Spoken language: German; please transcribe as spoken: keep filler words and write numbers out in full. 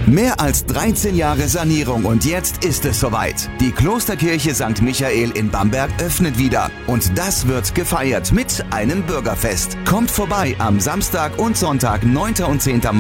Mehr als dreizehn Jahre Sanierung und jetzt ist es soweit. Die Klosterkirche Sankt Michael in Bamberg öffnet wieder. Und das wird gefeiert mit einem Bürgerfest. Kommt vorbei am Samstag und Sonntag, neunten und zehnten